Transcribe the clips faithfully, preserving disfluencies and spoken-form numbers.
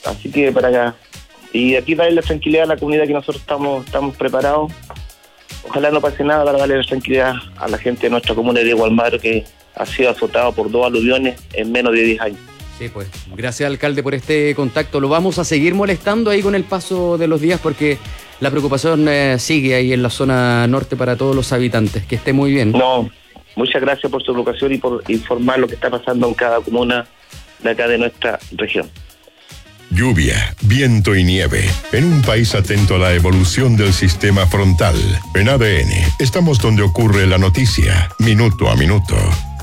Así que para acá. Y aquí darle la tranquilidad a la comunidad que nosotros estamos, estamos preparados. Ojalá no pase nada para darle la tranquilidad a la gente de nuestra comuna de Diego Almagro, que ha sido azotado por dos aluviones en menos de diez años. Sí, pues, gracias alcalde por este contacto. Lo vamos a seguir molestando ahí con el paso de los días porque la preocupación eh, sigue ahí en la zona norte para todos los habitantes. Que esté muy bien. No, muchas gracias por su educación y por informar lo que está pasando en cada comuna de acá de nuestra región. Lluvia, viento y nieve. En un país atento a la evolución del sistema frontal. En A D N, estamos donde ocurre la noticia, minuto a minuto.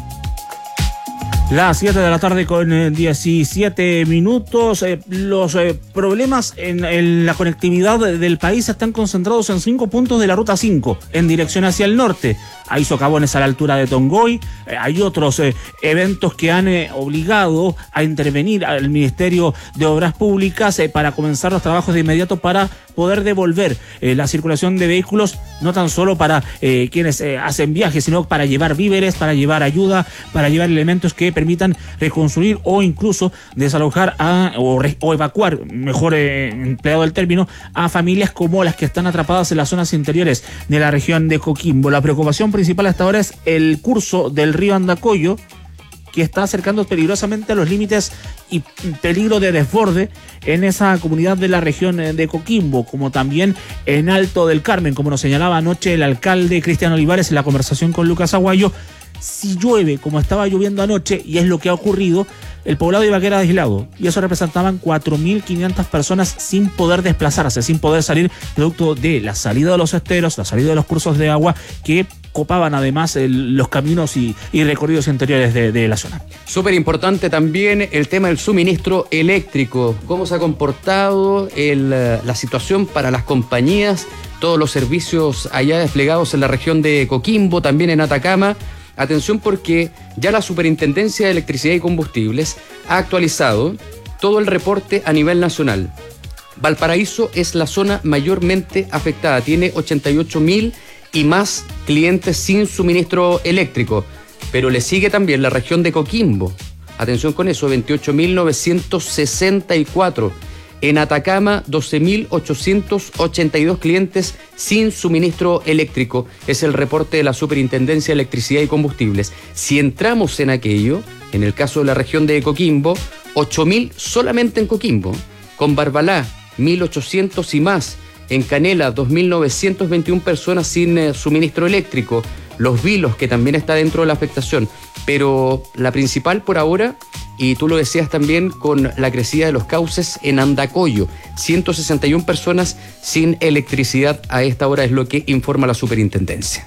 Las siete de la tarde con eh, diecisiete minutos. Eh, los eh, problemas en, en la conectividad del país están concentrados en cinco puntos de la ruta cinco, en dirección hacia el norte. Hay socavones a la altura de Tongoy. Eh, hay otros eh, eventos que han eh, obligado a intervenir al Ministerio de Obras Públicas eh, para comenzar los trabajos de inmediato para poder devolver eh, la circulación de vehículos, no tan solo para eh, quienes eh, hacen viajes, sino para llevar víveres, para llevar ayuda, para llevar elementos que permitan reconstruir o incluso desalojar a, o, re, o evacuar, mejor eh, empleado el término, a familias como las que están atrapadas en las zonas interiores de la región de Coquimbo. La preocupación principal hasta ahora es el curso del río Andacollo, que está acercando peligrosamente a los límites y peligro de desborde en esa comunidad de la región de Coquimbo, como también en Alto del Carmen, como nos señalaba anoche el alcalde Cristian Olivares en la conversación con Lucas Aguayo. Si llueve como estaba lloviendo anoche, y es lo que ha ocurrido, el poblado iba a quedar aislado, y eso representaban cuatro mil quinientas personas sin poder desplazarse, sin poder salir, producto de la salida de los esteros, la salida de los cursos de agua que copaban además el, los caminos y, y recorridos interiores de, de la zona. Súper importante también el tema del suministro eléctrico. ¿Cómo se ha comportado el, la situación para las compañías, todos los servicios allá desplegados en la región de Coquimbo, también en Atacama? Atención, porque ya la Superintendencia de Electricidad y Combustibles ha actualizado todo el reporte a nivel nacional. Valparaíso es la zona mayormente afectada, tiene ochenta y ocho mil y más clientes sin suministro eléctrico, pero le sigue también la región de Coquimbo. Atención con eso, veintiocho mil novecientos sesenta y cuatro. En Atacama, doce mil ochocientos ochenta y dos clientes sin suministro eléctrico. Es el reporte de la Superintendencia de Electricidad y Combustibles. Si entramos en aquello, en el caso de la región de Coquimbo, ocho mil solamente en Coquimbo. Con Barbalá, mil ochocientos y más. En Canela, dos mil novecientos veintiuna personas sin eh, suministro eléctrico. Los Vilos, que también está dentro de la afectación. Pero la principal por ahora, y tú lo decías también con la crecida de los cauces en Andacollo, ciento sesenta y una personas sin electricidad a esta hora, es lo que informa la superintendencia.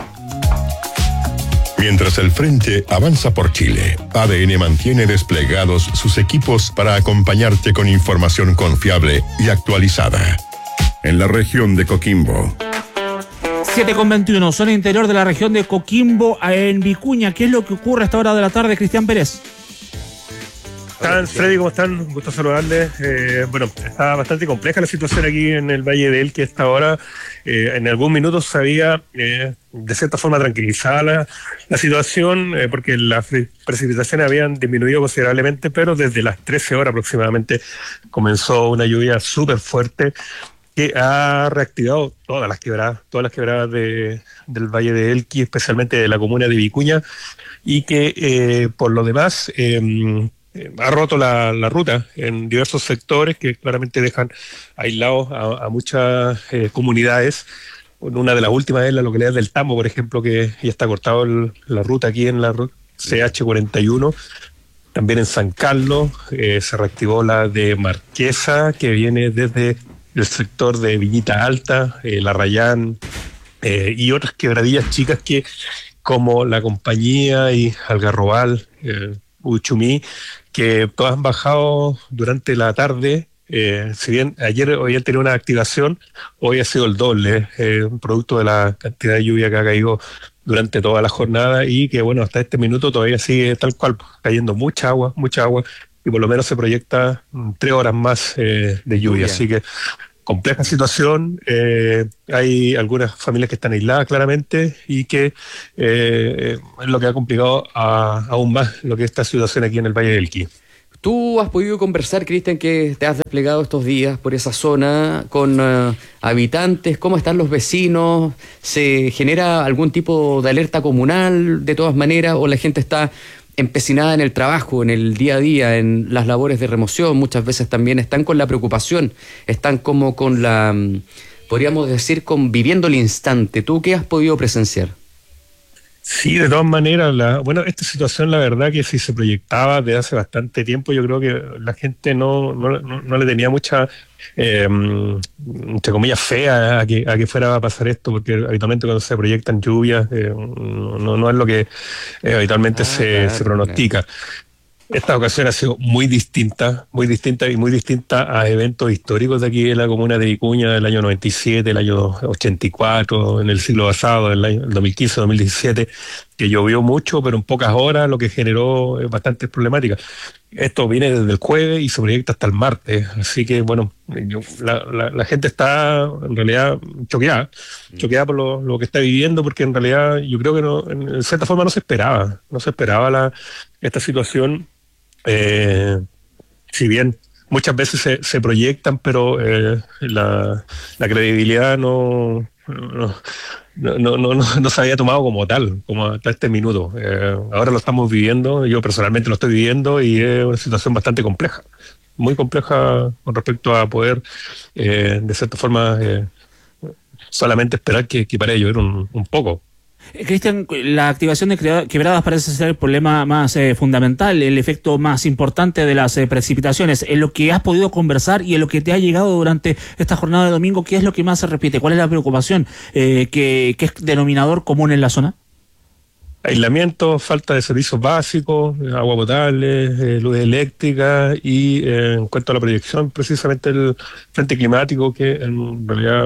Mientras el frente avanza por Chile, A D N mantiene desplegados sus equipos para acompañarte con información confiable y actualizada. En la región de Coquimbo. siete con veintiuno, zona interior de la región de Coquimbo, en Vicuña. ¿Qué es lo que ocurre a esta hora de la tarde, Cristian Pérez? ¿Cómo están, Freddy? ¿Cómo están? Un gusto saludarles. Eh, bueno, está bastante compleja la situación aquí en el Valle de Elqui a esta hora. Eh, en algún minuto se había, eh, de cierta forma, tranquilizada la, la situación, eh, porque las precipitaciones habían disminuido considerablemente, pero desde las trece horas aproximadamente comenzó una lluvia súper fuerte que ha reactivado todas las quebradas, todas las quebradas de, del Valle de Elqui, especialmente de la comuna de Vicuña, y que eh, por lo demás eh, ha roto la, la ruta en diversos sectores que claramente dejan aislados a, a muchas eh, comunidades. Una de las últimas es la localidad del Tambo, por ejemplo, que ya está cortado el, la ruta aquí en la C H cuarenta y uno. También en San Carlos eh, se reactivó la de Marquesa, que viene desde el sector de Viñita Alta, eh, La Rayán eh, y otras quebradillas chicas que, como La Compañía y Algarrobal, eh, Uchumí, que todas han bajado durante la tarde. Eh, si bien ayer habían tenido una activación, hoy ha sido el doble, eh, producto de la cantidad de lluvia que ha caído durante toda la jornada y que, bueno, hasta este minuto todavía sigue tal cual, cayendo mucha agua, mucha agua. Y por lo menos se proyecta mm, tres horas más eh, de lluvia. Así que compleja situación. Eh, hay algunas familias que están aisladas claramente y que eh, es lo que ha complicado a, aún más lo que es esta situación aquí en el Valle del Elqui. Tú has podido conversar, Cristian, que te has desplegado estos días por esa zona con uh, habitantes. ¿Cómo están los vecinos? ¿Se genera algún tipo de alerta comunal de todas maneras o la gente está empecinada en el trabajo, en el día a día, en las labores de remoción? Muchas veces también están con la preocupación, están como con la, podríamos decir, con viviendo el instante. ¿Tú qué has podido presenciar? Sí, de todas maneras, la, bueno, esta situación la verdad que si se proyectaba desde hace bastante tiempo, yo creo que la gente no, no, no, no le tenía mucha, eh, entre comillas, fe a, a, que, a que fuera a pasar esto, porque habitualmente cuando se proyectan lluvias, eh, no, no es lo que eh, habitualmente ah, se, claro, se pronostica. Claro. Esta ocasión ha sido muy distinta, muy distinta y muy distinta a eventos históricos de aquí en la comuna de Vicuña del año noventa y siete, el año ochenta y cuatro, en el siglo pasado, el año dos mil quince, dos mil diecisiete, que llovió mucho, pero en pocas horas, lo que generó bastantes problemáticas. Esto viene desde el jueves y se proyecta hasta el martes, así que bueno, yo, la, la, la gente está en realidad choqueada, choqueada por lo, lo que está viviendo, porque en realidad yo creo que no, en cierta forma no se esperaba, no se esperaba la, esta situación. Eh, si bien muchas veces se, se proyectan, pero eh, la, la credibilidad no no, no, no, no, no se había tomado como tal, como hasta este minuto. Eh, ahora lo estamos viviendo, yo personalmente lo estoy viviendo y es una situación bastante compleja, muy compleja con respecto a poder, eh, de cierta forma, eh, solamente esperar que, que para llover un, un poco. Cristian, la activación de quebradas parece ser el problema más eh, fundamental, el efecto más importante de las eh, precipitaciones. En lo que has podido conversar y en lo que te ha llegado durante esta jornada de domingo, ¿qué es lo que más se repite? ¿Cuál es la preocupación eh, que, que es denominador común en la zona? Aislamiento, falta de servicios básicos, agua potable, eh, luz eléctrica y eh, en cuanto a la proyección, precisamente el frente climático, que en realidad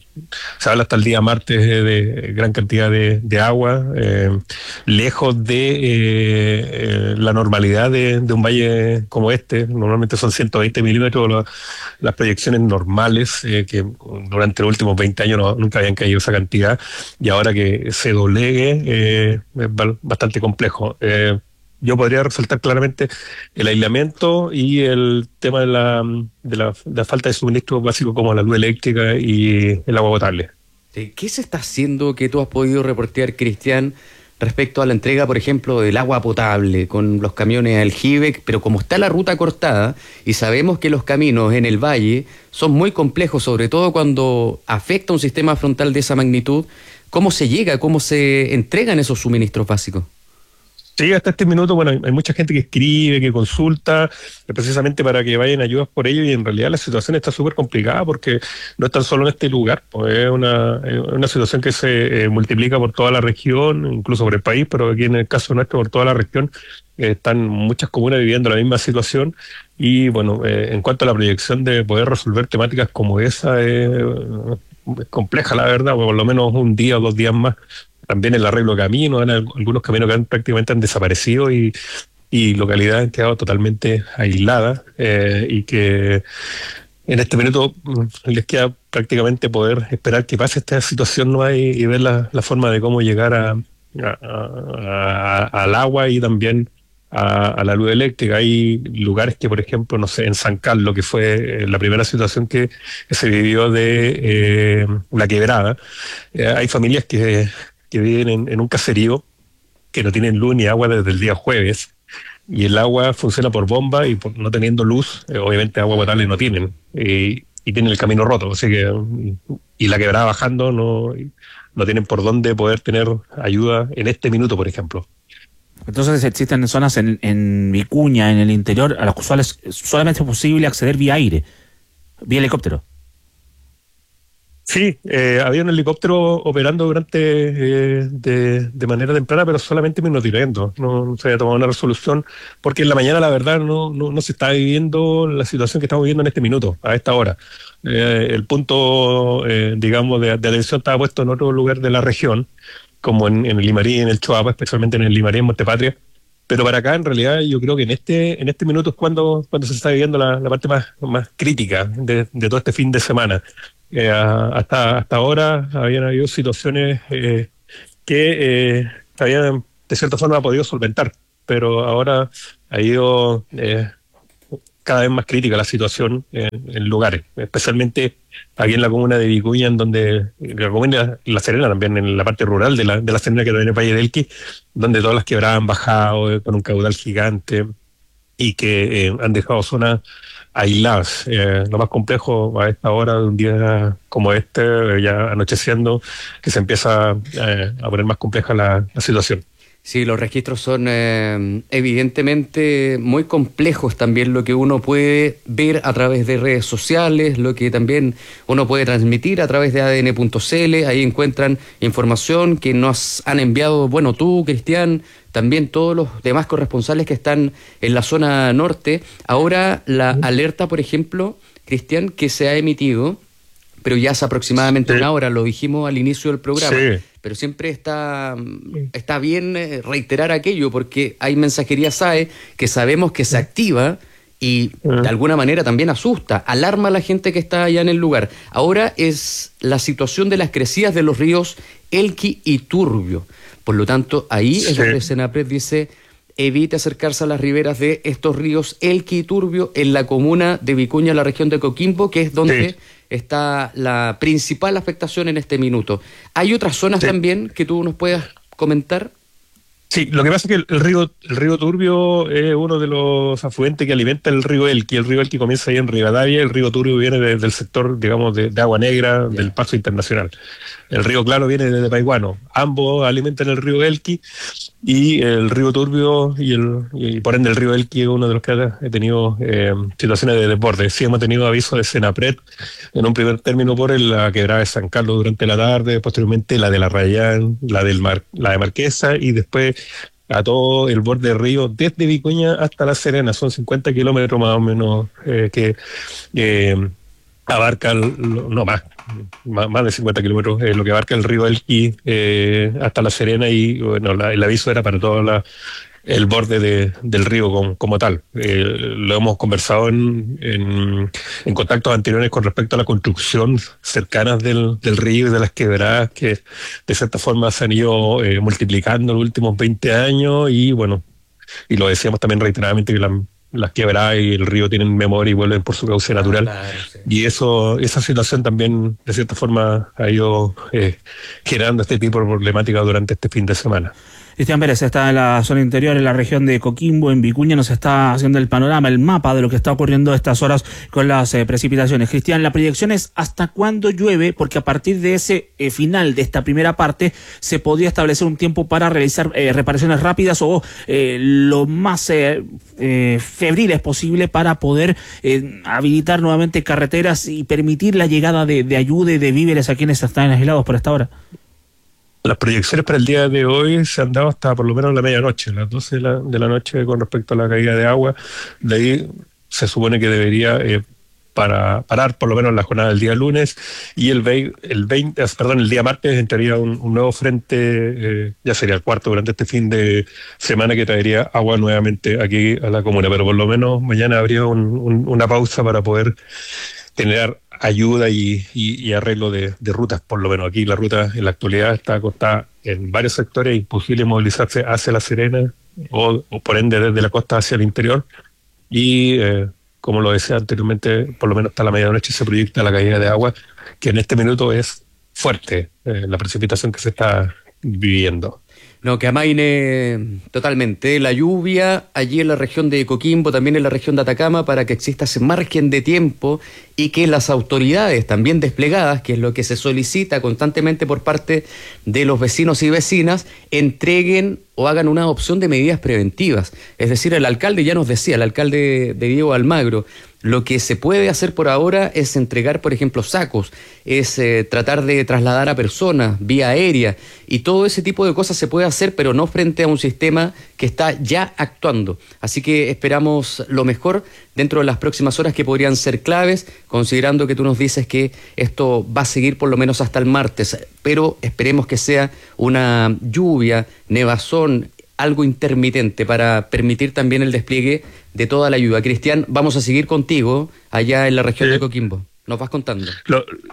se habla hasta el día martes eh, de gran cantidad de, de agua, eh, lejos de eh, eh, la normalidad de, de un valle como este. Normalmente son ciento veinte milímetros la, las proyecciones normales, eh, que durante los últimos veinte años no, nunca habían caído esa cantidad, y ahora que se doblegue, eh, es bastante complejo. Eh, yo podría resaltar claramente el aislamiento y el tema de la, de la, de la falta de suministros básicos como la luz eléctrica y el agua potable. ¿Qué se está haciendo que tú has podido reportear, Cristian, respecto a la entrega, por ejemplo, del agua potable con los camiones Aljibe? Pero como está la ruta cortada y sabemos que los caminos en el valle son muy complejos, sobre todo cuando afecta un sistema frontal de esa magnitud, ¿cómo se llega, cómo se entregan esos suministros básicos? Sí, hasta este minuto, bueno, hay, hay mucha gente que escribe, que consulta, eh, precisamente para que vayan ayudas por ello, y en realidad la situación está súper complicada porque no es tan solo en este lugar, pues es una, es una situación que se eh, multiplica por toda la región, incluso por el país, pero aquí en el caso nuestro por toda la región eh, están muchas comunas viviendo la misma situación. Y bueno, eh, en cuanto a la proyección de poder resolver temáticas como esa, eh, es compleja la verdad, por lo menos un día o dos días más. También el arreglo de caminos, hay algunos caminos que han, prácticamente han desaparecido y, y localidades han quedado totalmente aisladas, eh, y que en este minuto les queda prácticamente poder esperar que pase esta situación, ¿no? y, y ver la, la forma de cómo llegar a, a, a, a, al agua y también a, a la luz eléctrica. Hay lugares que, por ejemplo, no sé, en San Carlos, que fue la primera situación que, que se vivió de eh, la quebrada, eh, hay familias que que viven en, en un caserío que no tienen luz ni agua desde el día jueves, y el agua funciona por bomba y por no teniendo luz, eh, obviamente agua potable no tienen, eh, y tienen el camino roto, así que y la quebrada bajando, no, no tienen por dónde poder tener ayuda en este minuto, por ejemplo. Entonces existen zonas en, en Vicuña, en el interior, a las cuales solamente es posible acceder vía aire, vía helicóptero. Sí, eh, había un helicóptero operando durante eh, de, de manera temprana, pero solamente monitoreando. No, no se había tomado una resolución, porque en la mañana la verdad no, no, no se está viviendo la situación que estamos viviendo en este minuto, a esta hora. Eh, el punto, eh, digamos, de, de atención estaba puesto en otro lugar de la región, como en, en el Limarí, en el Choapa, especialmente en el Limarí, en Montepatria. Pero para acá, en realidad, yo creo que en este en este minuto es cuando, cuando se está viviendo la, la parte más, más crítica de, de todo este fin de semana. Eh, hasta hasta ahora habían habido situaciones eh, que eh, habían de cierta forma podido solventar, pero ahora ha ido eh, cada vez más crítica la situación en, en lugares, especialmente aquí en la comuna de Vicuña, en donde la comuna La Serena también, en la parte rural de la, de la Serena, que viene el Valle del Elqui, donde todas las quebradas han bajado eh, con un caudal gigante y que eh, han dejado zonas aisladas. Eh, lo más complejo a esta hora de un día como este, eh, ya anocheciendo, que se empieza eh, a poner más compleja la, la situación. Sí, los registros son eh, evidentemente muy complejos también, lo que uno puede ver a través de redes sociales, lo que también uno puede transmitir a través de A D N punto C L, ahí encuentran información que nos han enviado, bueno, tú, Cristian, también todos los demás corresponsales que están en la zona norte. Ahora la alerta, por ejemplo, Cristian, que se ha emitido, pero ya hace aproximadamente sí. una hora, lo dijimos al inicio del programa, sí. pero siempre está, está bien reiterar aquello, porque hay mensajería S A E que sabemos que se activa y de alguna manera también asusta, alarma a la gente que está allá en el lugar. Ahora es la situación de las crecidas de los ríos Elqui y Turbio. Por lo tanto, ahí sí. es donde Senapred dice: evite acercarse a las riberas de estos ríos Elqui y Turbio en la comuna de Vicuña, la región de Coquimbo, que es donde sí. está la principal afectación en este minuto. ¿Hay otras zonas sí. también que tú nos puedas comentar? Sí, lo que pasa es que el, el río el río Turbio es uno de los afluentes que alimenta el río Elqui. El río Elqui comienza ahí en Rivadavia, el río Turbio viene de, del sector, digamos, de, de Agua Negra, yeah. del Paso Internacional. El río Claro viene desde Paiguano. Ambos alimentan el río Elqui, y el río Turbio y, el, y por ende el río Elqui es uno de los que ha tenido eh, situaciones de desborde. Sí, hemos tenido aviso de Senapred en un primer término por la quebrada de San Carlos durante la tarde, posteriormente la de la Rayán, la, del Mar, la de Marquesa, y después a todo el borde del río, desde Vicuña hasta La Serena. Son cincuenta kilómetros más o menos eh, que eh, abarca, el, no más, más, más de cincuenta kilómetros, eh, lo que abarca el río Elqui eh, hasta La Serena, y bueno, la, el aviso era para todo la, el borde de, del río como, como tal. Eh, lo hemos conversado en, en, en contactos anteriores con respecto a la construcción cercanas del, del río y de las quebradas, que de cierta forma se han ido eh, multiplicando en los últimos veinte años, y bueno, y lo decíamos también reiteradamente, que la las quebradas y el río tienen memoria y vuelven por su cauce natural. Ah, claro, sí. Y eso, esa situación también, de cierta forma, ha ido eh, generando este tipo de problemática durante este fin de semana. Cristian Pérez está en la zona interior, en la región de Coquimbo, en Vicuña, nos está haciendo el panorama, el mapa de lo que está ocurriendo a estas horas con las eh, precipitaciones. Cristian, la proyección es hasta cuándo llueve, porque a partir de ese eh, final de esta primera parte se podría establecer un tiempo para realizar eh, reparaciones rápidas o eh, lo más eh, eh, febriles posible para poder eh, habilitar nuevamente carreteras y permitir la llegada de, de ayuda y de víveres a quienes están aislados por esta hora. Las proyecciones para el día de hoy se han dado hasta por lo menos la medianoche, las doce de la, de la noche, con respecto a la caída de agua. De ahí se supone que debería eh, para parar por lo menos la jornada del día lunes, y el, el veinte, perdón, el día martes entraría un, un nuevo frente, eh, ya sería el cuarto durante este fin de semana, que traería agua nuevamente aquí a la comuna. Pero por lo menos mañana habría un, un, una pausa para poder generar ayuda y, y, y arreglo de, de rutas. Por lo menos aquí la ruta en la actualidad está acostada en varios sectores, imposible movilizarse hacia La Serena o, o por ende desde la costa hacia el interior, y eh, como lo decía anteriormente, por lo menos hasta la medianoche se proyecta la caída de agua, que en este minuto es fuerte, eh, la precipitación que se está viviendo. No, que amaine totalmente la lluvia allí en la región de Coquimbo, también en la región de Atacama, para que exista ese margen de tiempo y que las autoridades también desplegadas, que es lo que se solicita constantemente por parte de los vecinos y vecinas, entreguen o hagan una opción de medidas preventivas. Es decir, el alcalde ya nos decía, el alcalde de Diego Almagro, lo que se puede hacer por ahora es entregar, por ejemplo, sacos, es eh, tratar de trasladar a personas vía aérea, y todo ese tipo de cosas se puede hacer, pero no frente a un sistema que está ya actuando. Así que esperamos lo mejor dentro de las próximas horas, que podrían ser claves, considerando que tú nos dices que esto va a seguir por lo menos hasta el martes, pero esperemos que sea una lluvia, nevazón, algo intermitente para permitir también el despliegue de toda la ayuda. Cristian, vamos a seguir contigo allá en la región sí. de Coquimbo. Nos vas contando. Lo,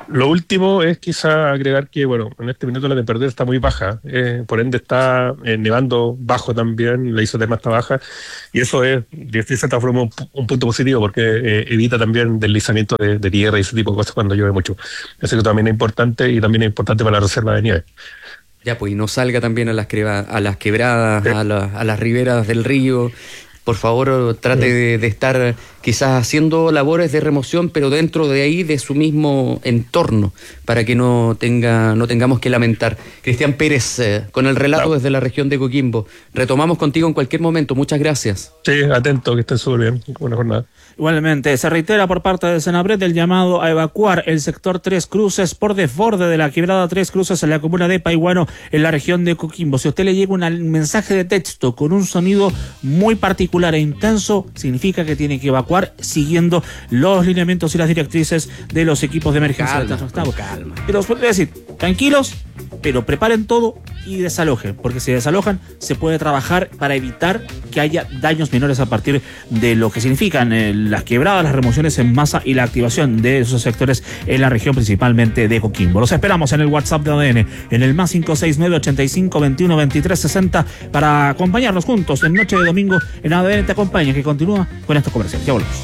Lo último es quizá agregar que, bueno, en este minuto la temperatura está muy baja, eh, por ende está eh, nevando bajo también, la isoterma está baja, y eso es, de cierta forma, un, un punto positivo, porque eh, evita también deslizamiento de, de tierra y ese tipo de cosas cuando llueve mucho. Eso que también es importante, y también es importante para la reserva de nieve. Ya, pues, y no salga también a las, creva, a las quebradas, sí. a, la, a las riberas del río. Por favor, trate de, de estar quizás haciendo labores de remoción, pero dentro de ahí, de su mismo entorno, para que no tenga no tengamos que lamentar. Cristian Pérez, eh, con el relato claro. desde la región de Coquimbo. Retomamos contigo en cualquier momento. Muchas gracias. Sí, atento, que estén súper bien. Buena jornada. Igualmente, se reitera por parte de Senabret el llamado a evacuar el sector Tres Cruces por desborde de la quebrada Tres Cruces en la comuna de Paihuano, en la región de Coquimbo. Si a usted le llega un mensaje de texto con un sonido muy particular e intenso, significa que tiene que evacuar siguiendo los lineamientos y las directrices de los equipos de emergencia. Calma, de calma. Pero es decir, tranquilos, pero preparen todo y desalojen, porque si desalojan se puede trabajar para evitar que haya daños menores a partir de lo que significan eh, las quebradas, las remociones en masa y la activación de esos sectores en la región principalmente de Coquimbo. Los esperamos en el WhatsApp de A D N, en el más cinco seis nueve, ochenta y cinco, veintiuno, veintitrés, sesenta, para acompañarnos juntos en Noche de Domingo en A D N Te Acompaña, que continúa con estos comerciales. Ya volvemos.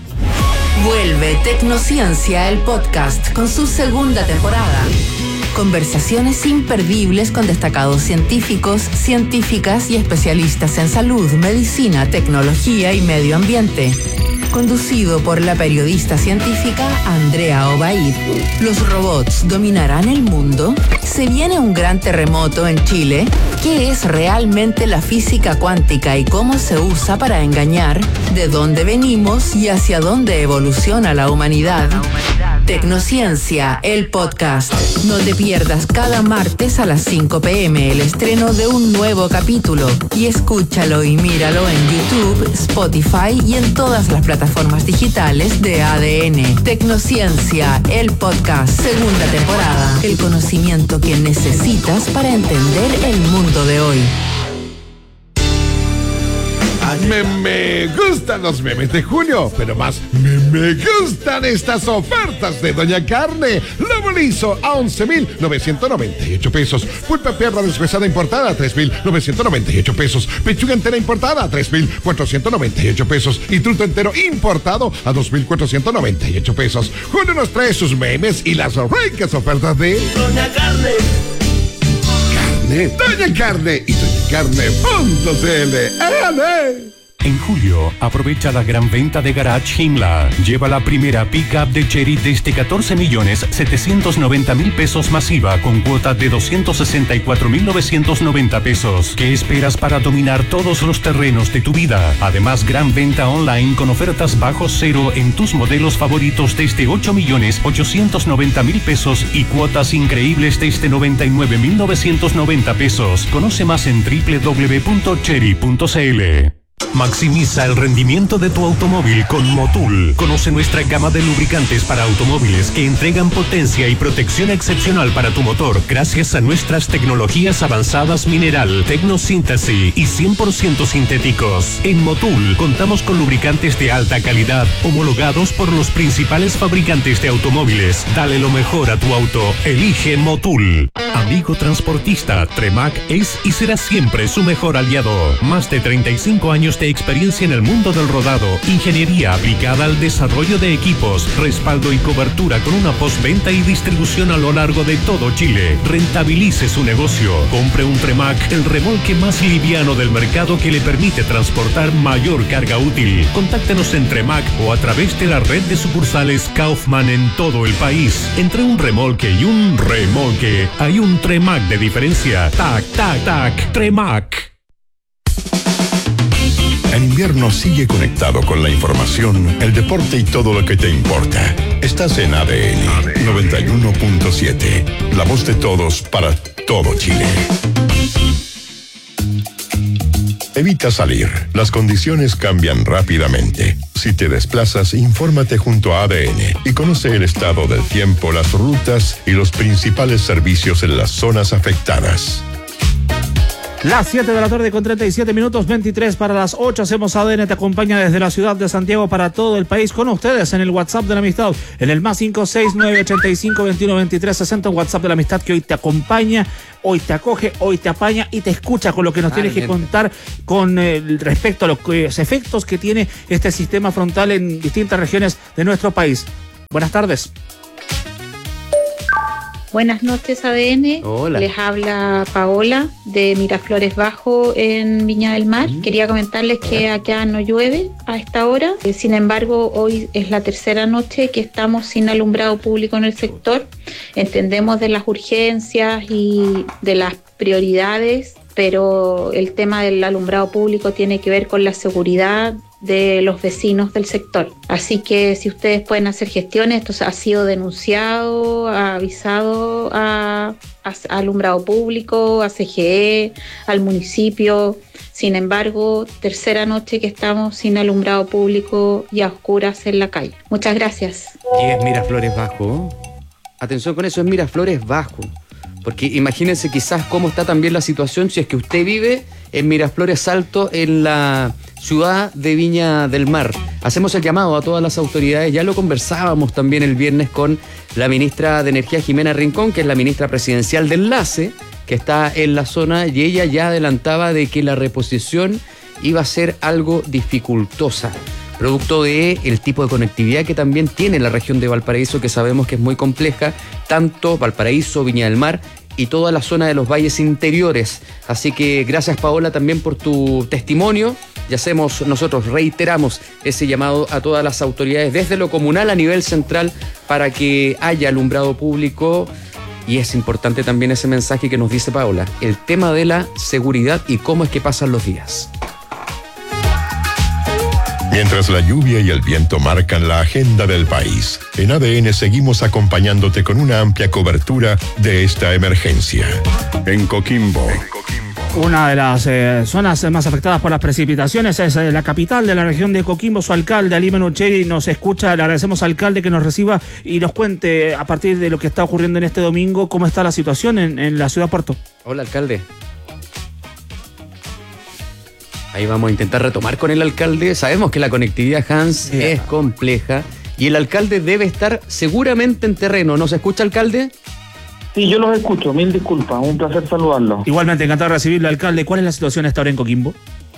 Vuelve Tecnociencia, el podcast, con su segunda temporada. Conversaciones imperdibles con destacados científicos, científicas y especialistas en salud, medicina, tecnología y medio ambiente. Conducido por la periodista científica Andrea Obaid. ¿Los robots dominarán el mundo? ¿Se viene un gran terremoto en Chile? ¿Qué es realmente la física cuántica y cómo se usa para engañar? ¿De dónde venimos y hacia dónde evoluciona la humanidad? Tecnociencia, el podcast. No te pierdas cada martes a las cinco pe eme el estreno de un nuevo capítulo y escúchalo y míralo en YouTube, Spotify y en todas las plataformas digitales de A D N. Tecnociencia, el podcast, segunda temporada. El conocimiento que necesitas para entender el mundo de hoy. Me, me gustan los memes de junio, pero más me, me gustan estas ofertas de Doña Carne. Lomo liso a once mil novecientos noventa y ocho pesos. Pulpa perra deshuesada importada a tres mil novecientos noventa y ocho pesos. Pechuga entera importada a tres mil cuatrocientos noventa y ocho pesos. Y truto entero importado a dos mil cuatrocientos noventa y ocho pesos. Junio nos trae sus memes y las ricas ofertas de Doña Carne. Carne, Doña Carne y doña carne punto c l. ¡Ale! En julio, aprovecha la gran venta de Garage Himla. Lleva la primera pick-up de Chery desde catorce millones setecientos noventa mil pesos masiva con cuota de doscientos sesenta y cuatro mil novecientos noventa pesos. ¿Qué esperas para dominar todos los terrenos de tu vida? Además, gran venta online con ofertas bajo cero en tus modelos favoritos desde ocho millones ochocientos noventa mil pesos y cuotas increíbles desde noventa y nueve mil novecientos noventa pesos. Conoce más en doble u doble u doble u punto chery punto c l. Maximiza el rendimiento de tu automóvil con Motul. Conoce nuestra gama de lubricantes para automóviles que entregan potencia y protección excepcional para tu motor gracias a nuestras tecnologías avanzadas mineral, tecnosíntesis y cien por ciento sintéticos. En Motul contamos con lubricantes de alta calidad homologados por los principales fabricantes de automóviles. Dale lo mejor a tu auto. Elige Motul. Amigo transportista, Tremac es y será siempre su mejor aliado. Más de treinta y cinco años de experiencia en el mundo del rodado, ingeniería aplicada al desarrollo de equipos, respaldo y cobertura con una postventa y distribución a lo largo de todo Chile. Rentabilice su negocio. Compre un Tremac, el remolque más liviano del mercado que le permite transportar mayor carga útil. Contáctenos en Tremac o a través de la red de sucursales Kaufman en todo el país. Entre un remolque y un remolque hay un Tremac de diferencia. Tac, tac, tac, Tremac. En invierno sigue conectado con la información, el deporte y todo lo que te importa. Estás en A D N noventa y uno punto siete, la voz de todos para todo Chile. Evita salir. Las condiciones cambian rápidamente. Si te desplazas, infórmate junto a A D N y conoce el estado del tiempo, las rutas y los principales servicios en las zonas afectadas. Las siete de la tarde con treinta y siete minutos, veintitrés para las ocho. Hacemos A D N, te acompaña desde la ciudad de Santiago para todo el país con ustedes en el WhatsApp de la Amistad, en el más cinco seis nueve ocho cinco dos uno dos tres seis cero, un WhatsApp de la Amistad que hoy te acompaña, hoy te acoge, hoy te apaña y te escucha con lo que nos tienes que contar con eh, respecto a los, los efectos que tiene este sistema frontal en distintas regiones de nuestro país. Buenas tardes. Buenas noches, A D N. Hola. Les habla Paola de Miraflores Bajo en Viña del Mar. Mm. Quería comentarles que acá no llueve a esta hora. Sin embargo, hoy es la tercera noche que estamos sin alumbrado público en el sector. Entendemos de las urgencias y de las prioridades, pero el tema del alumbrado público tiene que ver con la seguridad de los vecinos del sector. Así que si ustedes pueden hacer gestiones, esto ha sido denunciado, ha avisado a, a, a alumbrado público, a C G E, al municipio. Sin embargo, tercera noche que estamos sin alumbrado público y a oscuras en la calle. Muchas gracias. Y es Miraflores Bajo. Atención con eso, es Miraflores Bajo. Porque imagínense quizás cómo está también la situación si es que usted vive en Miraflores Alto, en la ciudad de Viña del Mar. Hacemos el llamado a todas las autoridades, ya lo conversábamos también el viernes con la ministra de Energía, Jimena Rincón, que es la ministra presidencial de Enlace, que está en la zona, y ella ya adelantaba de que la reposición iba a ser algo dificultosa, producto de el tipo de conectividad que también tiene la región de Valparaíso, que sabemos que es muy compleja, tanto Valparaíso, Viña del Mar y toda la zona de los valles interiores. Así que gracias, Paola, también por tu testimonio. Y hacemos, nosotros reiteramos ese llamado a todas las autoridades desde lo comunal a nivel central para que haya alumbrado público. Y es importante también ese mensaje que nos dice Paola, el tema de la seguridad y cómo es que pasan los días. Mientras la lluvia y el viento marcan la agenda del país, en A D N seguimos acompañándote con una amplia cobertura de esta emergencia. En Coquimbo. Una de las eh, zonas más afectadas por las precipitaciones es eh, la capital de la región de Coquimbo. Su alcalde, Ali Menucheri, nos escucha. Le agradecemos al alcalde que nos reciba y nos cuente, a partir de lo que está ocurriendo en este domingo, cómo está la situación en, en la ciudad Puerto. Hola, alcalde. Ahí vamos a intentar retomar con el alcalde. Sabemos que la conectividad, Hans, yeah. es compleja y el alcalde debe estar seguramente en terreno. ¿Nos escucha, alcalde? Sí, yo los escucho. Mil disculpas. Un placer saludarlos. Igualmente, encantado de recibirlo, alcalde. ¿Cuál es la situación hasta ahora en Coquimbo?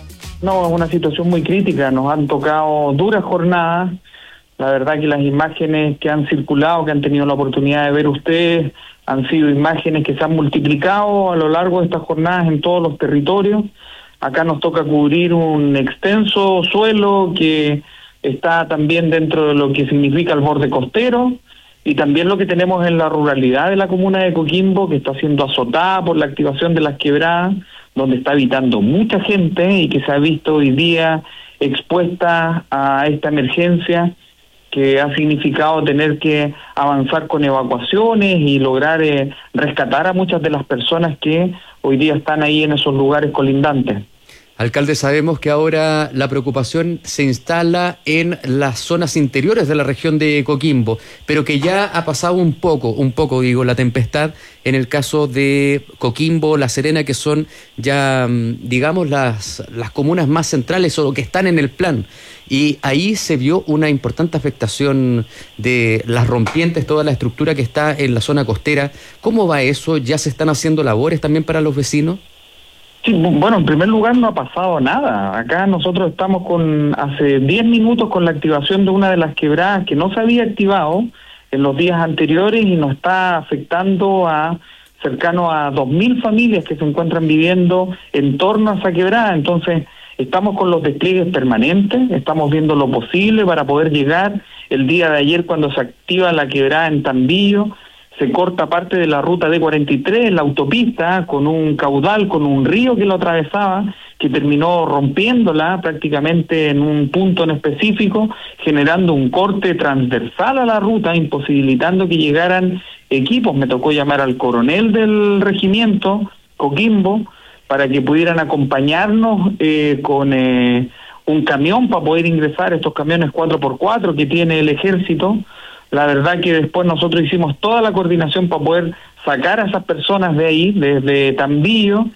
No, es una situación muy crítica. Nos han tocado duras jornadas. La verdad que las imágenes que han circulado, que han tenido la oportunidad de ver ustedes, han sido imágenes que se han multiplicado a lo largo de estas jornadas en todos los territorios. Acá nos toca cubrir un extenso suelo que está también dentro de lo que significa el borde costero y también lo que tenemos en la ruralidad de la comuna de Coquimbo, que está siendo azotada por la activación de las quebradas, donde está habitando mucha gente y que se ha visto hoy día expuesta a esta emergencia que ha significado tener que avanzar con evacuaciones y lograr eh, rescatar a muchas de las personas que hoy día están ahí en esos lugares colindantes. Alcalde, sabemos que ahora la preocupación se instala en las zonas interiores de la región de Coquimbo, pero que ya ha pasado un poco, un poco digo, la tempestad en el caso de Coquimbo, La Serena, que son ya, digamos, las, las comunas más centrales o que están en el plan. Y ahí se vio una importante afectación de las rompientes, toda la estructura que está en la zona costera. ¿Cómo va eso? ¿Ya se están haciendo labores también para los vecinos? Sí, bueno, en primer lugar no ha pasado nada. Acá nosotros estamos con hace diez minutos con la activación de una de las quebradas que no se había activado en los días anteriores y nos está afectando a cercano a dos mil familias que se encuentran viviendo en torno a esa quebrada. Entonces estamos con los despliegues permanentes, estamos viendo lo posible para poder llegar. El día de ayer, cuando se activa la quebrada en Tambillo, se corta parte de la ruta D cuarenta y tres, la autopista, con un caudal, con un río que lo atravesaba, que terminó rompiéndola prácticamente en un punto en específico, generando un corte transversal a la ruta, imposibilitando que llegaran equipos. Me tocó llamar al coronel del regimiento, Coquimbo, para que pudieran acompañarnos eh, con eh, un camión para poder ingresar, estos camiones cuatro por cuatro que tiene el ejército. La verdad que después nosotros hicimos toda la coordinación para poder sacar a esas personas de ahí, desde Tambillo,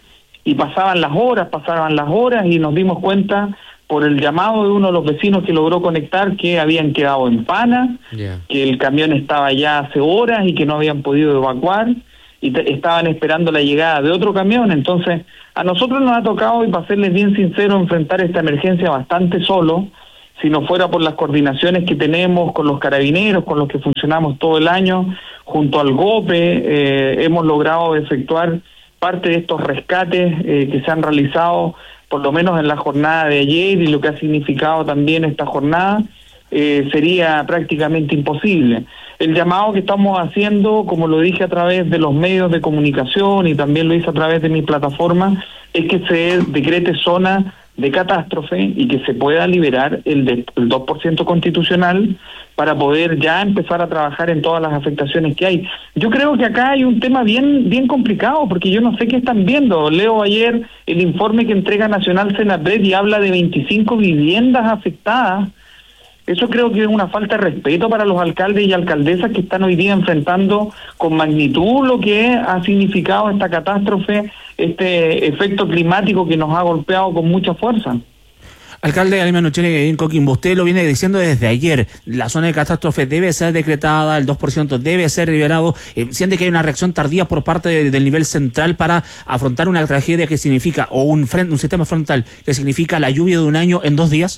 y pasaban las horas, pasaban las horas y nos dimos cuenta por el llamado de uno de los vecinos que logró conectar que habían quedado en Pana, yeah. que el camión estaba ya hace horas y que no habían podido evacuar y te, estaban esperando la llegada de otro camión. Entonces, a nosotros nos ha tocado, y para serles bien sincero, enfrentar esta emergencia bastante solo. Si no fuera por las coordinaciones que tenemos con los carabineros, con los que funcionamos todo el año, junto al GOPE, eh, hemos logrado efectuar parte de estos rescates eh, que se han realizado por lo menos en la jornada de ayer, y lo que ha significado también esta jornada, eh, sería prácticamente imposible. El llamado que estamos haciendo, como lo dije a través de los medios de comunicación y también lo hice a través de mi plataforma, es que se decrete zona de catástrofe y que se pueda liberar el, de, el dos por ciento constitucional para poder ya empezar a trabajar en todas las afectaciones que hay. Yo creo que acá hay un tema bien bien complicado, porque yo no sé qué están viendo. Leo ayer el informe que entrega Nacional Senapred y habla de veinticinco viviendas afectadas. Eso creo que es una falta de respeto para los alcaldes y alcaldesas que están hoy día enfrentando con magnitud lo que ha significado esta catástrofe, este efecto climático que nos ha golpeado con mucha fuerza. Alcalde Aníbal Nochelli en Coquimbo, usted lo viene diciendo desde ayer, la zona de catástrofe debe ser decretada, el dos por ciento debe ser liberado. Eh, ¿Siente que hay una reacción tardía por parte de, del nivel central para afrontar una tragedia que significa, o un, frente, un sistema frontal que significa la lluvia de un año en dos días?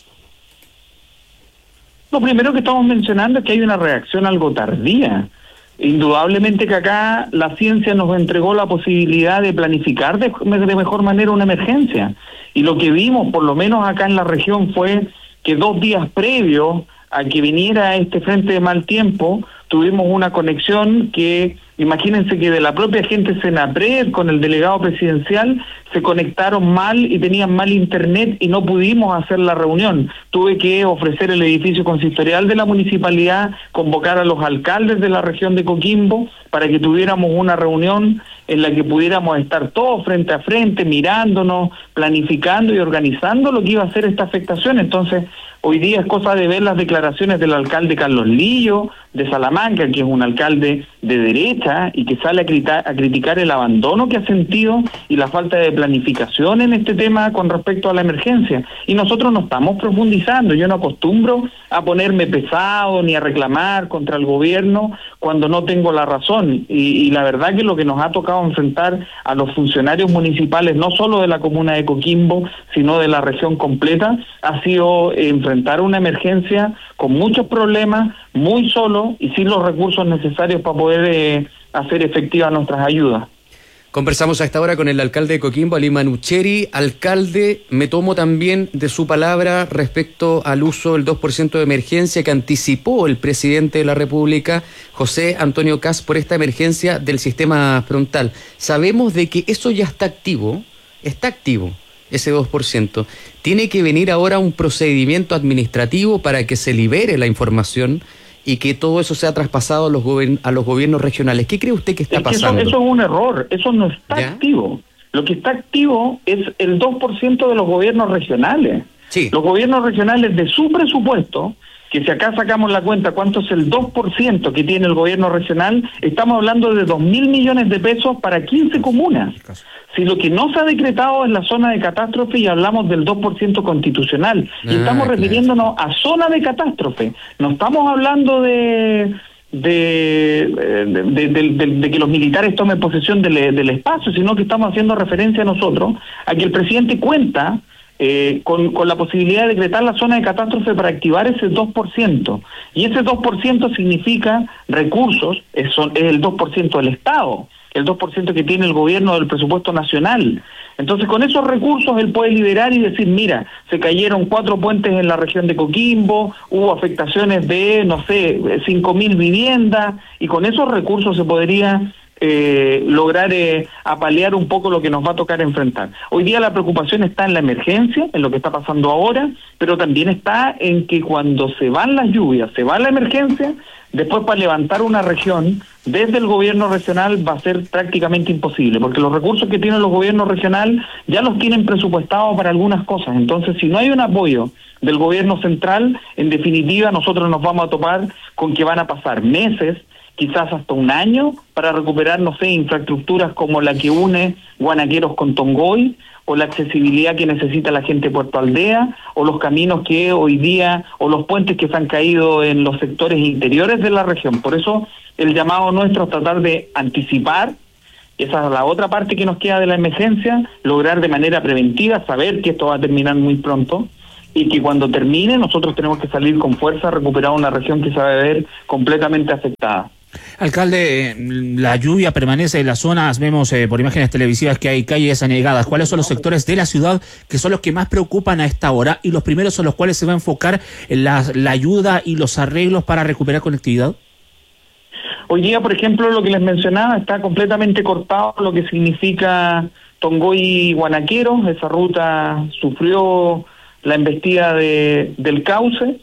Lo primero que estamos mencionando es que hay una reacción algo tardía. Indudablemente que acá la ciencia nos entregó la posibilidad de planificar de, de mejor manera una emergencia. Y lo que vimos, por lo menos acá en la región, fue que dos días previos a que viniera este frente de mal tiempo, tuvimos una conexión que, imagínense que de la propia gente Senapred con el delegado presidencial se conectaron mal y tenían mal internet y no pudimos hacer la reunión. Tuve que ofrecer el edificio consistorial de la municipalidad, convocar a los alcaldes de la región de Coquimbo para que tuviéramos una reunión en la que pudiéramos estar todos frente a frente, mirándonos, planificando y organizando lo que iba a ser esta afectación. Entonces, hoy día es cosa de ver las declaraciones del alcalde Carlos Lillo, de Salamanca, que es un alcalde de derecha y que sale a, crita- a criticar el abandono que ha sentido y la falta de planificación en este tema con respecto a la emergencia. Y nosotros no estamos profundizando. Yo no acostumbro a ponerme pesado ni a reclamar contra el gobierno cuando no tengo la razón. Y, y la verdad que lo que nos ha tocado enfrentar a los funcionarios municipales, no solo de la comuna de Coquimbo, sino de la región completa, ha sido enfrentar una emergencia con muchos problemas, muy solo y sin los recursos necesarios para poder eh, hacer efectivas nuestras ayudas. Conversamos a esta hora con el alcalde de Coquimbo, Aníbal Nochelli. Alcalde, me tomo también de su palabra respecto al uso del dos por ciento de emergencia que anticipó el presidente de la República, José Antonio Kast, por esta emergencia del sistema frontal. Sabemos de que eso ya está activo, está activo, ese dos por ciento. Tiene que venir ahora un procedimiento administrativo para que se libere la información y que todo eso sea traspasado a los, gober- a los gobiernos regionales. ¿Qué cree usted que está es que pasando? Eso, eso es un error, eso no está ¿Ya? activo. Lo que está activo es el dos por ciento de los gobiernos regionales. Sí. Los gobiernos regionales de su presupuesto, que si acá sacamos la cuenta cuánto es el dos por ciento que tiene el gobierno regional, estamos hablando de dos mil millones de pesos para quince comunas. Si lo que no se ha decretado es la zona de catástrofe y hablamos del dos por ciento constitucional, ah, y estamos refiriéndonos claro. a zona de catástrofe, no estamos hablando de de, de, de, de, de, de que los militares tomen posesión del, del espacio, sino que estamos haciendo referencia nosotros a que el presidente cuenta Eh, con, con la posibilidad de decretar la zona de catástrofe para activar ese dos por ciento. Y ese dos por ciento significa recursos, es, son, es el dos por ciento del Estado, el dos por ciento que tiene el gobierno del presupuesto nacional. Entonces, con esos recursos él puede liberar y decir, mira, se cayeron cuatro puentes en la región de Coquimbo, hubo afectaciones de, no sé, cinco mil viviendas, y con esos recursos se podría Eh, lograr eh, apalear un poco lo que nos va a tocar enfrentar. Hoy día la preocupación está en la emergencia, en lo que está pasando ahora, pero también está en que cuando se van las lluvias, se va la emergencia, después para levantar una región desde el gobierno regional va a ser prácticamente imposible, porque los recursos que tienen los gobiernos regionales ya los tienen presupuestados para algunas cosas. Entonces, si no hay un apoyo del gobierno central, en definitiva nosotros nos vamos a topar con que van a pasar meses quizás hasta un año para recuperar, no sé, infraestructuras como la que une Guanaqueros con Tongoy, o la accesibilidad que necesita la gente de Puerto Aldea, o los caminos que hoy día, o los puentes que se han caído en los sectores interiores de la región. Por eso el llamado nuestro es tratar de anticipar, esa es la otra parte que nos queda de la emergencia, lograr de manera preventiva, saber que esto va a terminar muy pronto, y que cuando termine nosotros tenemos que salir con fuerza a recuperar una región que se va a ver completamente afectada. Alcalde, la lluvia permanece en las zonas, vemos eh, por imágenes televisivas que hay calles anegadas. ¿Cuáles son los sectores de la ciudad que son los que más preocupan a esta hora y los primeros son los cuales se va a enfocar en la, la ayuda y los arreglos para recuperar conectividad? Hoy día, por ejemplo, lo que les mencionaba, está completamente cortado lo que significa Tongoy y Guanaqueros. Esa ruta sufrió la embestida de, del cauce.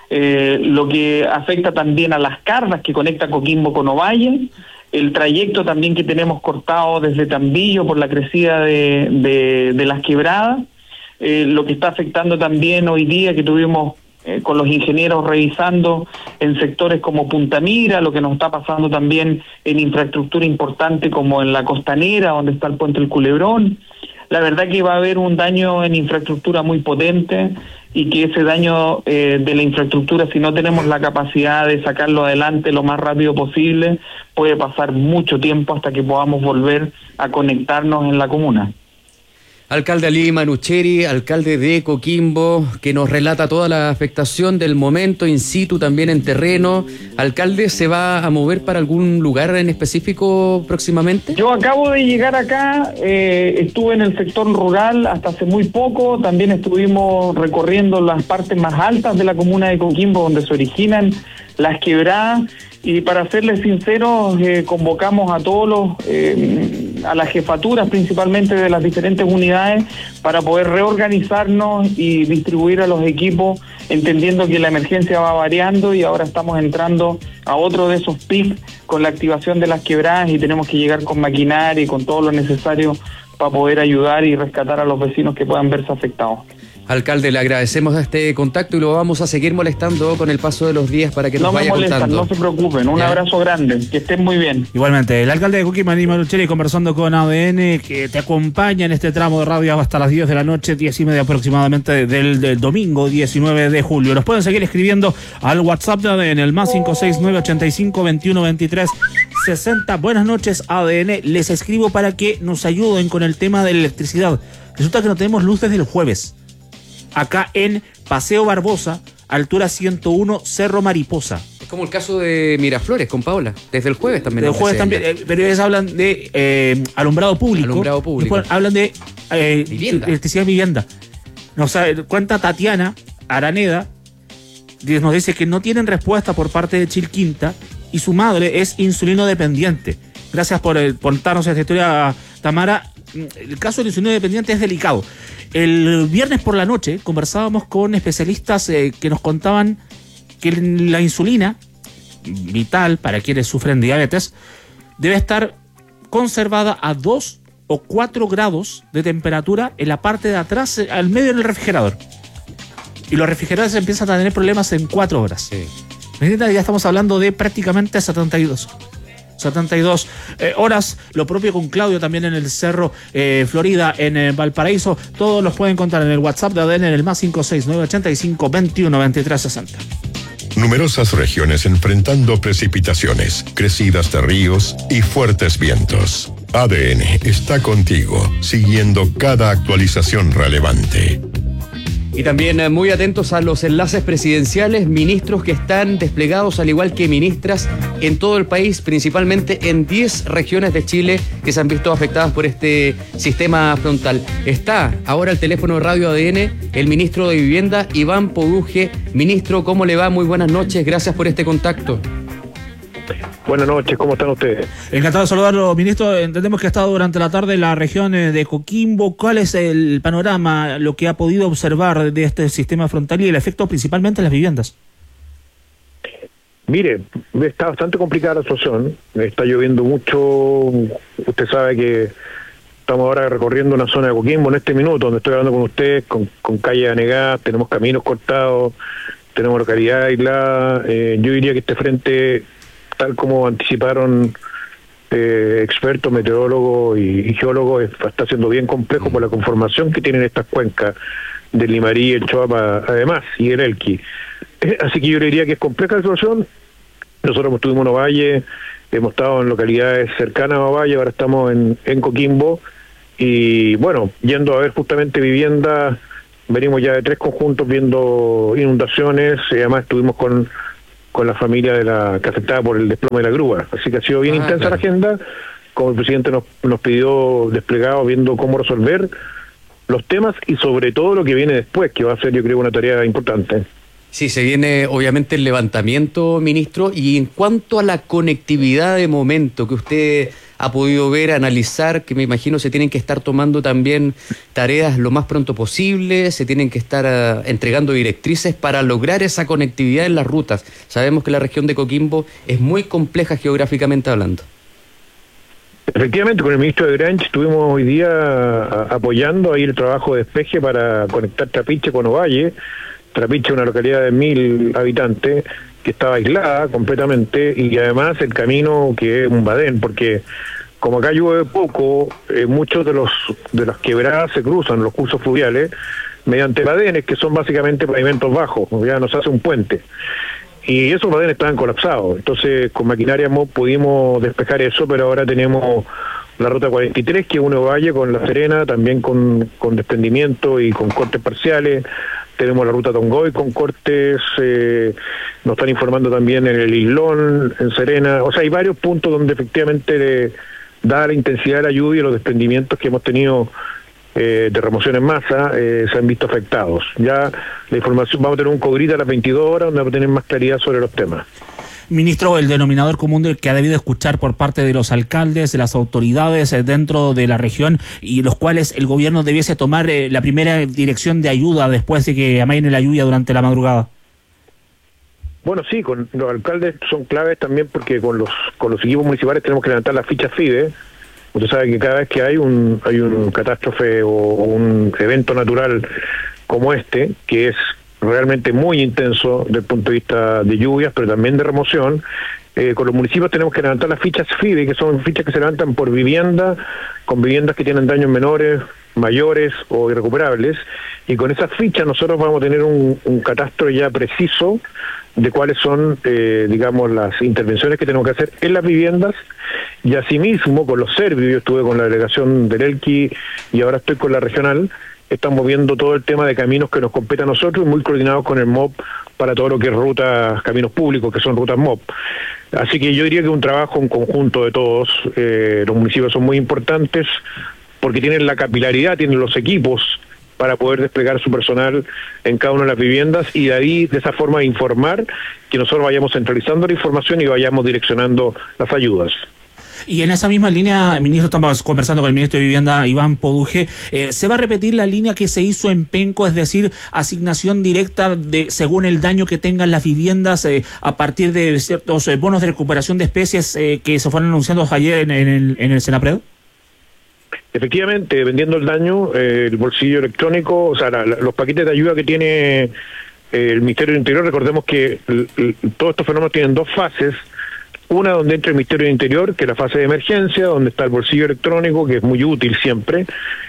Eh, lo que afecta también a Las Cardas, que conecta Coquimbo con Ovalle, el trayecto también que tenemos cortado desde Tambillo por la crecida de, de, de Las Quebradas, eh, lo que está afectando también hoy día que tuvimos eh, con los ingenieros revisando en sectores como Punta Mira, lo que nos está pasando también en infraestructura importante como en la Costanera, donde está el puente El Culebrón. La verdad que va a haber un daño en infraestructura muy potente y que ese daño eh, de la infraestructura, si no tenemos la capacidad de sacarlo adelante lo más rápido posible, puede pasar mucho tiempo hasta que podamos volver a conectarnos en la comuna. Alcalde Ali Manucheri, alcalde de Coquimbo, que nos relata toda la afectación del momento in situ, también en terreno. Alcalde, ¿se va a mover para algún lugar en específico próximamente? Yo acabo de llegar acá, eh, estuve en el sector rural hasta hace muy poco, también estuvimos recorriendo las partes más altas de la comuna de Coquimbo, donde se originan las quebradas, y para serles sinceros, eh, convocamos a todos los, eh, a las jefaturas principalmente de las diferentes unidades para poder reorganizarnos y distribuir a los equipos, entendiendo que la emergencia va variando y ahora estamos entrando a otro de esos picos con la activación de las quebradas y tenemos que llegar con maquinaria y con todo lo necesario para poder ayudar y rescatar a los vecinos que puedan verse afectados. Alcalde, le agradecemos este contacto y lo vamos a seguir molestando con el paso de los días para que nos no vaya molestan, contando. No se preocupen, un ¿Ya? abrazo grande, que estén muy bien. Igualmente, el alcalde de Coquimbo, Ali Manucheri, conversando con A D N, que te acompaña en este tramo de radio hasta las diez de la noche, diez y media aproximadamente del, del domingo diecinueve de julio. Nos pueden seguir escribiendo al WhatsApp de A D N, el más cinco seis nueve ochenta y cinco veintiuno veintitrés sesenta. Buenas noches, A D N. Les escribo para que nos ayuden con el tema de la electricidad. Resulta que no tenemos luz desde el jueves. Acá en Paseo Barbosa, altura ciento uno, Cerro Mariposa. Es como el caso de Miraflores con Paola, desde el jueves también. Desde el jueves también, eh, pero ellos hablan de eh, alumbrado público. Alumbrado público. Después hablan de eh, Vivienda. electricidad y vivienda. Nos cuenta Tatiana Araneda, nos dice que no tienen respuesta por parte de Chilquinta y su madre es insulino dependiente. Gracias por, eh, por contarnos esta historia, Tamara. El caso del insulino dependiente es delicado. El viernes por la noche conversábamos con especialistas eh, que nos contaban que la insulina, vital para quienes sufren diabetes, debe estar conservada a dos o cuatro grados de temperatura en la parte de atrás, al medio del refrigerador. Y los refrigeradores empiezan a tener problemas en cuatro horas. Sí. Ya estamos hablando de prácticamente setenta y dos. setenta y dos eh, horas, lo propio con Claudio también en el Cerro eh, Florida, en eh, Valparaíso. Todos los pueden contar en el WhatsApp de A D N en el más cinco seis nueve ochenta y cinco veintiuno veintitrés sesenta. Numerosas regiones enfrentando precipitaciones, crecidas de ríos y fuertes vientos. A D N está contigo, siguiendo cada actualización relevante. Y también eh, muy atentos a los enlaces presidenciales, ministros que están desplegados, al igual que ministras, en todo el país, principalmente en diez regiones de Chile que se han visto afectadas por este sistema frontal. Está ahora el teléfono de Radio A D N, el ministro de Vivienda, Iván Poduje. Ministro, ¿cómo le va? Muy buenas noches, gracias por este contacto. Buenas noches, ¿cómo están ustedes? Encantado de saludarlo, ministro. Entendemos que ha estado durante la tarde en la región de Coquimbo. ¿Cuál es el panorama, lo que ha podido observar de este sistema frontal y el efecto principalmente en las viviendas? Mire, está bastante complicada la situación. Está lloviendo mucho. Usted sabe que estamos ahora recorriendo una zona de Coquimbo en este minuto, donde estoy hablando con ustedes, con, con calles anegadas, tenemos caminos cortados, tenemos localidades aisladas. Eh, yo diría que este frente tal como anticiparon eh, expertos, meteorólogos y, y geólogos, está siendo bien complejo por la conformación que tienen estas cuencas del Limarí, el Choapa, además, y el Elqui. Eh, así que yo le diría que es compleja la situación. Nosotros estuvimos en Ovalle, hemos estado en localidades cercanas a Ovalle, ahora estamos en, en Coquimbo, y bueno, yendo a ver justamente viviendas, venimos ya de tres conjuntos viendo inundaciones, y además estuvimos con, con la familia de la que afectada por el desplome de la grúa, así que ha sido bien ah, intensa claro. la agenda, como el presidente nos, nos pidió desplegado, viendo cómo resolver los temas y sobre todo lo que viene después, que va a ser yo creo una tarea importante. Sí, se viene obviamente el levantamiento, ministro, y en cuanto a la conectividad de momento que usted ha podido ver, analizar, que me imagino se tienen que estar tomando también tareas lo más pronto posible, se tienen que estar uh, entregando directrices para lograr esa conectividad en las rutas. Sabemos que la región de Coquimbo es muy compleja geográficamente hablando. Efectivamente, con el ministro de Granch estuvimos hoy día a, apoyando ahí el trabajo de despeje para conectar Trapiche con Ovalle. Trapiche es una localidad de mil habitantes que estaba aislada completamente y además el camino que es un badén, porque como acá llueve poco, eh, muchos de los de las quebradas se cruzan, los cursos fluviales, mediante badenes que son básicamente pavimentos bajos, ya nos hace un puente. Y esos badenes estaban colapsados, entonces con maquinaria MOB pudimos despejar eso, pero ahora tenemos la ruta cuarenta y tres que une Ovalle con La Serena, también con, con desprendimiento y con cortes parciales. Tenemos la ruta Tongoy con cortes, eh, nos están informando también en el Islón, en Serena, o sea, hay varios puntos donde efectivamente, de, dada la intensidad de la lluvia y los desprendimientos que hemos tenido eh, de remoción en masa, eh, se han visto afectados. Ya la información, vamos a tener un Cogrita a las veintidós horas donde vamos a tener más claridad sobre los temas. Ministro, el denominador común del que ha debido escuchar por parte de los alcaldes, de las autoridades dentro de la región y los cuales el gobierno debiese tomar eh, la primera dirección de ayuda después de que amaine la lluvia durante la madrugada. Bueno, sí, con los alcaldes son claves también porque con los con los equipos municipales tenemos que levantar las fichas FIDE. Usted sabe que cada vez que hay un hay un catástrofe o, o un evento natural como este, que es realmente muy intenso desde el punto de vista de lluvias, pero también de remoción, eh, con los municipios tenemos que levantar las fichas FIDE, que son fichas que se levantan por vivienda, con viviendas que tienen daños menores, mayores o irrecuperables, y con esas fichas nosotros vamos a tener un, un catastro ya preciso de cuáles son, eh, digamos, las intervenciones que tenemos que hacer en las viviendas, y asimismo con los servicios. Yo estuve con la delegación del Elqui y ahora estoy con la regional. Estamos viendo todo el tema de caminos que nos compete a nosotros, muy coordinados con el MOB para todo lo que es rutas, caminos públicos, que son rutas MOB. Así que yo diría que es un trabajo en conjunto de todos. Eh, los municipios son muy importantes porque tienen la capilaridad, tienen los equipos para poder desplegar su personal en cada una de las viviendas y de ahí, de esa forma, informar, que nosotros vayamos centralizando la información y vayamos direccionando las ayudas. Y en esa misma línea, ministro, estamos conversando con el ministro de Vivienda, Iván Poduje, eh, ¿se va a repetir la línea que se hizo en Penco, es decir, asignación directa de según el daño que tengan las viviendas eh, a partir de ciertos eh, bonos de recuperación de especies eh, que se fueron anunciando ayer en, en el, en el Senapred? Efectivamente, dependiendo del daño, eh, el bolsillo electrónico, o sea, la, la, los paquetes de ayuda que tiene eh, el Ministerio del Interior, recordemos que el, el, todos estos fenómenos tienen dos fases. Una donde entra el Ministerio del Interior, que es la fase de emergencia, donde está el bolsillo electrónico, que es muy útil siempre,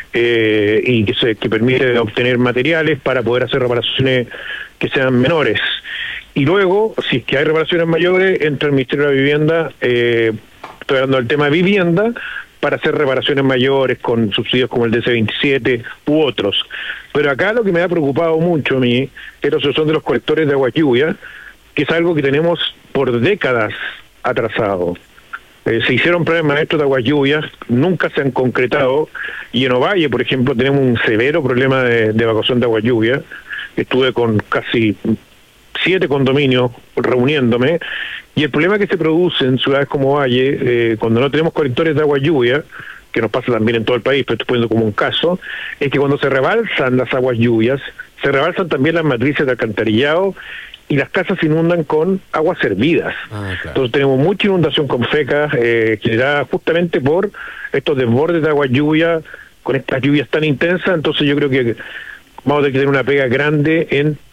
eh, y que, se, que permite obtener materiales para poder hacer reparaciones que sean menores. Y luego, si es que hay reparaciones mayores, entra el Ministerio de la Vivienda, eh, estoy hablando del tema de vivienda, para hacer reparaciones mayores con subsidios como el D C veintisiete u otros. Pero acá lo que me ha preocupado mucho a mí, estos son de los colectores de agua lluvia, que es algo que tenemos por décadas atrasado. Eh, se hicieron planes maestros de aguas lluvias, nunca se han concretado, y en Ovalle, por ejemplo, tenemos un severo problema de, de evacuación de aguas lluvias. Estuve con casi siete condominios reuniéndome, y el problema que se produce en ciudades como Ovalle, eh, cuando no tenemos colectores de aguas lluvias, que nos pasa también en todo el país, pero estoy poniendo como un caso, es que cuando se rebalsan las aguas lluvias, se rebalsan también las matrices de alcantarillado, y las casas se inundan con aguas servidas. Ah, claro. Entonces tenemos mucha inundación con fecas, eh, generada justamente por estos desbordes de agua lluvia, con estas lluvias tan intensas. Entonces yo creo que vamos a tener que tener una pega grande en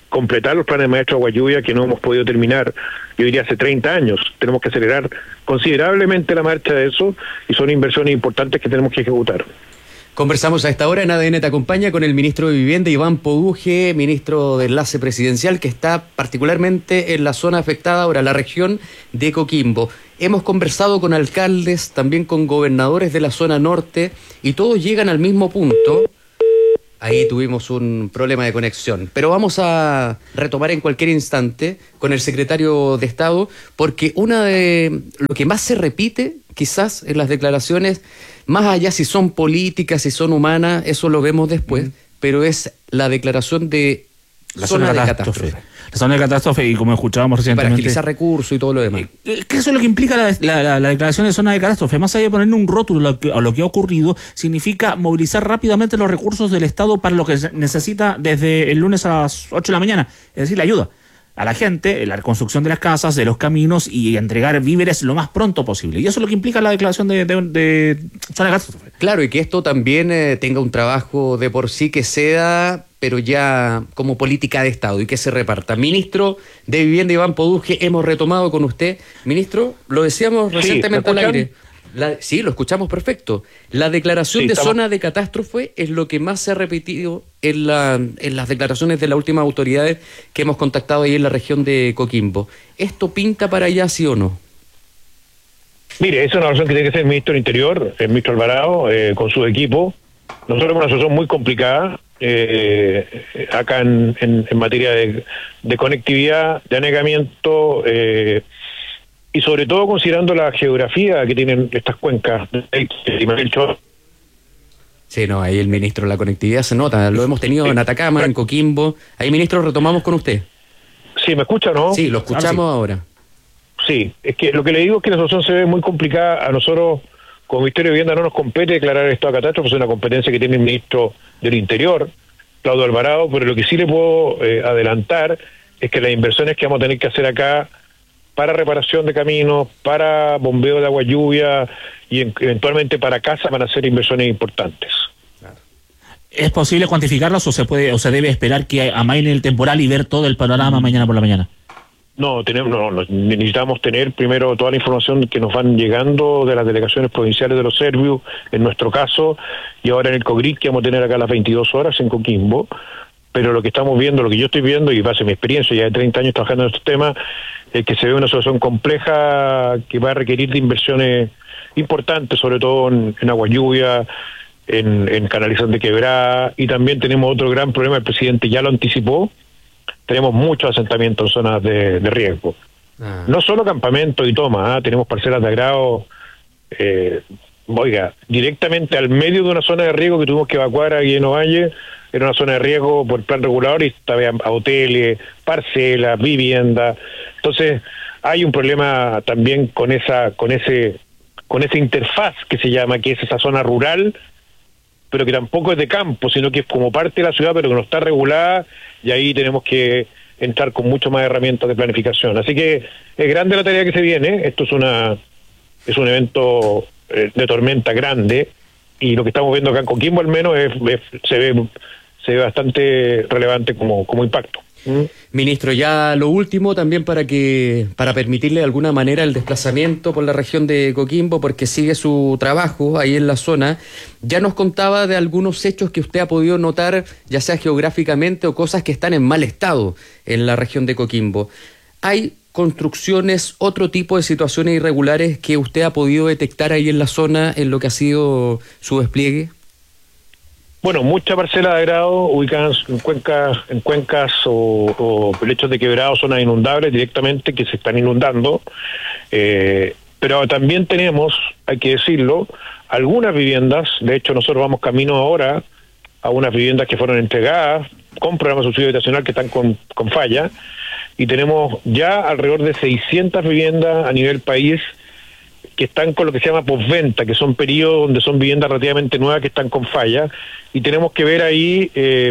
completar los planes maestros de agua lluvia que no hemos podido terminar, yo diría hace treinta años. Tenemos que acelerar considerablemente la marcha de eso y son inversiones importantes que tenemos que ejecutar. Conversamos a esta hora en A D N Te Acompaña con el ministro de Vivienda, Iván Poduje, ministro de Enlace Presidencial, que está particularmente en la zona afectada ahora, la región de Coquimbo. Hemos conversado con alcaldes, también con gobernadores de la zona norte, y todos llegan al mismo punto. Ahí tuvimos un problema de conexión, pero vamos a retomar en cualquier instante con el secretario de Estado, porque una de lo que más se repite quizás en las declaraciones, más allá si son políticas, si son humanas, eso lo vemos después, mm. pero es la declaración de la zona, zona de catástrofe. catástrofe. La zona de catástrofe, y como escuchábamos recientemente, para agilizar recursos y todo lo demás. Eh, ¿Qué es lo que implica la, la, la, la declaración de zona de catástrofe? Más allá de ponerle un rótulo a lo, que, a lo que ha ocurrido, significa movilizar rápidamente los recursos del Estado para lo que se necesita desde el lunes a las ocho de la mañana, es decir, la ayuda a la gente, la reconstrucción de las casas, de los caminos y entregar víveres lo más pronto posible. Y eso es lo que implica la declaración de, de, de zona de catástrofe. Claro, y que esto también eh, tenga un trabajo de por sí que sea, pero ya como política de Estado y que se reparta. Ministro de Vivienda, Iván Poduje, hemos retomado con usted. Ministro, lo decíamos recientemente sí, al aire. La, sí, lo escuchamos perfecto. La declaración sí, de estamos... zona de catástrofe es lo que más se ha repetido en, la, en las declaraciones de las últimas autoridades que hemos contactado ahí en la región de Coquimbo. ¿Esto pinta para allá, sí o no? Mire, esa es una razón que tiene que ser el ministro del Interior, el ministro Alvarado, eh, con su equipo. Nosotros tenemos una situación muy complicada eh, acá en, en, en materia de, de conectividad, de anegamiento, eh, y sobre todo considerando la geografía que tienen estas cuencas. Sí, no, ahí el ministro de la conectividad se nota, lo hemos tenido en Atacama, en Coquimbo. Ahí, ministro, retomamos con usted. Sí, ¿me escucha, no? Sí, lo escuchamos ah, sí. ahora. Sí, es que lo que le digo es que la situación se ve muy complicada. A nosotros, como Ministerio de Vivienda, no nos compete declarar esto a catástrofe, es una competencia que tiene el ministro del Interior, Claudio Alvarado, pero lo que sí le puedo eh, adelantar es que las inversiones que vamos a tener que hacer acá para reparación de caminos, para bombeo de agua lluvia y en, eventualmente para casa van a ser inversiones importantes. ¿Es posible cuantificarlos o se puede o se debe esperar que amaine el temporal y ver todo el panorama mañana por la mañana? No, tenemos, no, no, necesitamos tener primero toda la información que nos van llegando de las delegaciones provinciales de los Servius, en nuestro caso, y ahora en el COGRIC, que vamos a tener acá las veintidós horas en Coquimbo. Pero lo que estamos viendo, lo que yo estoy viendo, y base mi experiencia ya de treinta años trabajando en estos temas, es que se ve una situación compleja que va a requerir de inversiones importantes, sobre todo en, en agua lluvia, en, en canalización de quebrada, y también tenemos otro gran problema, el presidente ya lo anticipó, tenemos muchos asentamientos en zonas de, de riesgo. Ah. No solo campamentos y tomas, ¿eh? Tenemos parcelas de agrado, eh, oiga, directamente al medio de una zona de riesgo que tuvimos que evacuar aquí en Ovalle. Era una zona de riesgo por plan regulador y estaba a hoteles, parcelas, viviendas. Entonces hay un problema también con esa, con ese, con esa interfaz que se llama, que es esa zona rural, pero que tampoco es de campo, sino que es como parte de la ciudad, pero que no está regulada, y ahí tenemos que entrar con mucho más herramientas de planificación. Así que es grande la tarea que se viene. Esto es una, es un evento eh, de tormenta grande, y lo que estamos viendo acá en Coquimbo al menos es, es, se ve se ve bastante relevante como, como impacto. ¿Mm? Ministro, ya lo último también para que para permitirle de alguna manera el desplazamiento por la región de Coquimbo, porque sigue su trabajo ahí en la zona. Ya nos contaba de algunos hechos que usted ha podido notar, ya sea geográficamente o cosas que están en mal estado en la región de Coquimbo. ¿Hay construcciones, otro tipo de situaciones irregulares que usted ha podido detectar ahí en la zona en lo que ha sido su despliegue? Bueno, muchas parcelas de agrado ubicadas en cuencas, en cuencas o, o lechos de quebrado, zonas inundables directamente que se están inundando. Eh, pero también tenemos, hay que decirlo, algunas viviendas. De hecho, nosotros vamos camino ahora a unas viviendas que fueron entregadas con programa de subsidio habitacional que están con, con falla. Y tenemos ya alrededor de seiscientas viviendas a nivel país que están con lo que se llama postventa, que son periodos donde son viviendas relativamente nuevas que están con falla, y tenemos que ver ahí eh,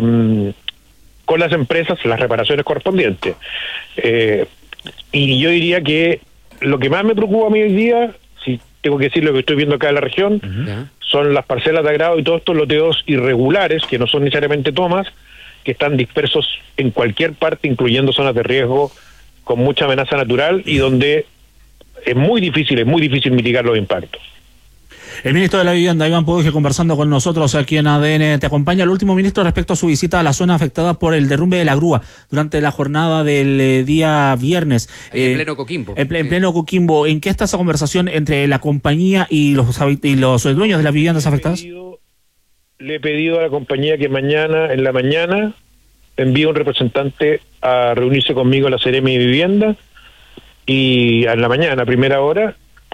con las empresas las reparaciones correspondientes. Eh, y yo diría que lo que más me preocupa a mí hoy día, si tengo que decir lo que estoy viendo acá en la región, uh-huh. son las parcelas de agrado y todos estos loteos irregulares, que no son necesariamente tomas, que están dispersos en cualquier parte, incluyendo zonas de riesgo con mucha amenaza natural y donde es muy difícil, es muy difícil mitigar los impactos. El ministro de la Vivienda, Iván Puduge, conversando con nosotros aquí en A D N Te Acompaña. El último, ministro, respecto a su visita a la zona afectada por el derrumbe de la grúa durante la jornada del eh, día viernes. En eh, pleno Coquimbo. En, en pleno Coquimbo. ¿En qué está esa conversación entre la compañía y los, y los dueños de las viviendas afectadas? Le he pedido, le he pedido a la compañía que mañana, en la mañana, envíe un representante a reunirse conmigo en la Seremi de Vivienda y en la mañana, a primera hora,